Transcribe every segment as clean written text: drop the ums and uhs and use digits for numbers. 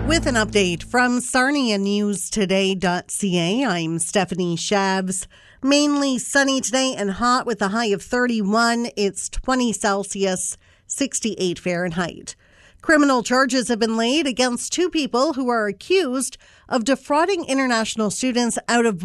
With an update from sarnianewstoday.ca, I'm Stephanie Shabs. Mainly sunny today and hot with a high of 31. It's 20 Celsius, 68 Fahrenheit. Criminal charges have been laid against two people who are accused of defrauding international students out of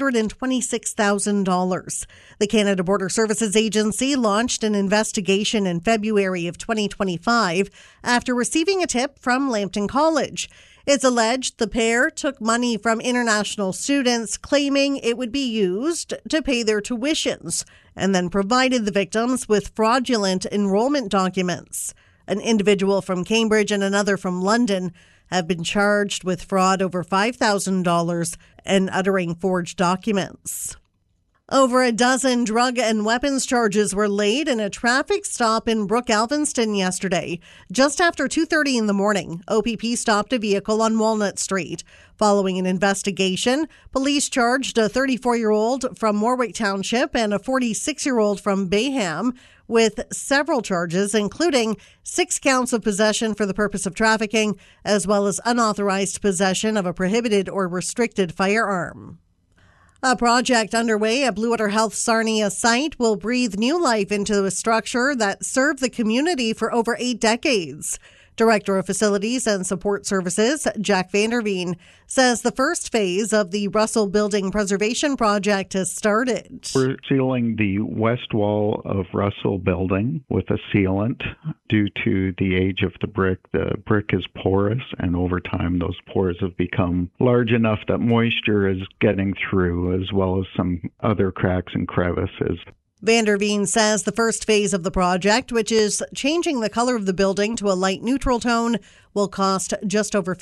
$126,000. The Canada Border Services Agency launched an investigation in February of 2025 after receiving a tip from Lambton College. It's alleged the pair took money from international students, claiming it would be used to pay their tuitions, and then provided the victims with fraudulent enrollment documents. An individual from Cambridge and another from London have been charged with fraud over $5,000 and uttering forged documents. Over a dozen drug and weapons charges were laid in a traffic stop in Brook Alvinston yesterday. Just after 2:30 in the morning, OPP stopped a vehicle on Walnut Street. Following an investigation, police charged a 34-year-old from Warwick Township and a 46-year-old from Bayham with several charges, including 6 counts of possession for the purpose of trafficking, as well as unauthorized possession of a prohibited or restricted firearm. A project underway at Bluewater Health Sarnia site will breathe new life into a structure that served the community for over 8 decades. Director of Facilities and Support Services, Jack Vanderveen, says the first phase of the Russell Building Preservation Project has started. We're sealing the west wall of Russell Building with a sealant. Due to the age of the brick is porous, and over time those pores have become large enough that moisture is getting through, as well as some other cracks and crevices. Vanderveen says the first phase of the project, which is changing the color of the building to a light neutral tone, will cost just over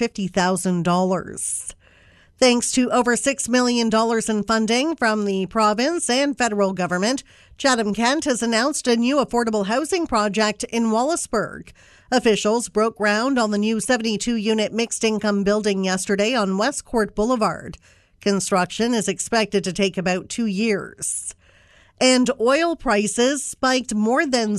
$50,000. Thanks to over $6 million in funding from the province and federal government, Chatham-Kent has announced a new affordable housing project in Wallaceburg. Officials broke ground on the new 72-unit mixed-income building yesterday on West Court Boulevard. Construction is expected to take about 2 years. And oil prices spiked more than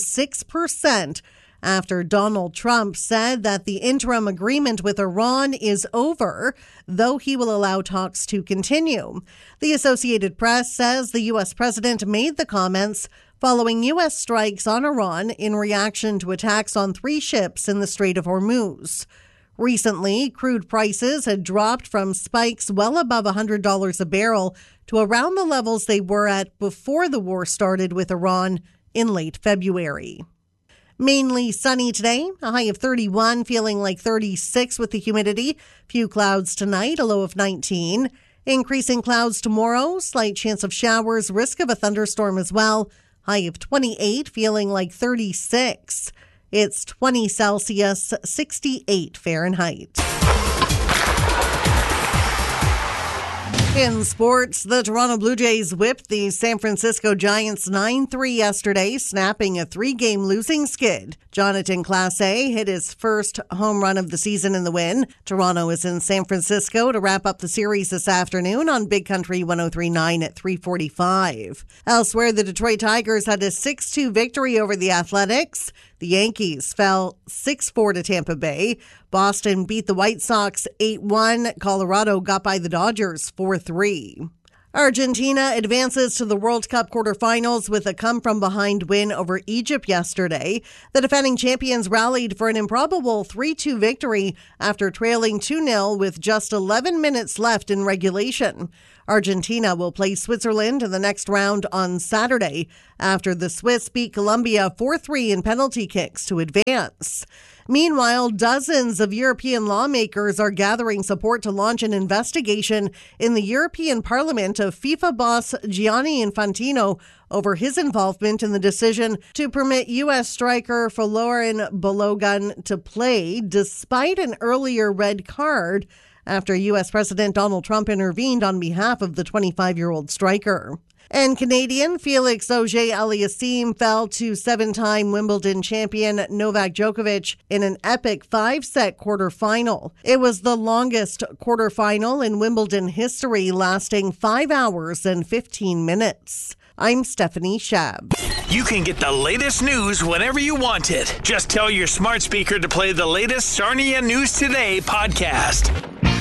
6% after Donald Trump said that the interim agreement with Iran is over, though he will allow talks to continue. The Associated Press says the U.S. president made the comments following U.S. strikes on Iran in reaction to attacks on 3 ships in the Strait of Hormuz. Recently, crude prices had dropped from spikes well above $100 a barrel to around the levels they were at before the war started with Iran in late February. Mainly sunny today, a high of 31, feeling like 36 with the humidity. Few clouds tonight, a low of 19. Increasing clouds tomorrow, slight chance of showers, risk of a thunderstorm as well. High of 28, feeling like 36. It's 20 Celsius, 68 Fahrenheit. In sports, the Toronto Blue Jays whipped the San Francisco Giants 9-3 yesterday, snapping a 3-game losing skid. Jonathan Clase hit his first home run of the season in the win. Toronto is in San Francisco to wrap up the series this afternoon on Big Country 103.9 at 3:45. Elsewhere, the Detroit Tigers had a 6-2 victory over the Athletics. The Yankees fell 6-4 to Tampa Bay. Boston beat the White Sox 8-1. Colorado got by the Dodgers 4-3. Argentina advances to the World Cup quarterfinals with a come-from-behind win over Egypt yesterday. The defending champions rallied for an improbable 3-2 victory after trailing 2-0 with just 11 minutes left in regulation. Argentina will play Switzerland in the next round on Saturday after the Swiss beat Colombia 4-3 in penalty kicks to advance. Meanwhile, dozens of European lawmakers are gathering support to launch an investigation in the European Parliament of FIFA boss Gianni Infantino over his involvement in the decision to permit U.S. striker Folarin Balogun to play despite an earlier red card after U.S. President Donald Trump intervened on behalf of the 25-year-old striker. And Canadian Felix Auger-Aliassime fell to 7-time Wimbledon champion Novak Djokovic in an epic 5-set quarterfinal. It was the longest quarterfinal in Wimbledon history, lasting 5 hours and 15 minutes. I'm Stephanie Shab. You can get the latest news whenever you want it. Just tell your smart speaker to play the latest Sarnia News Today podcast.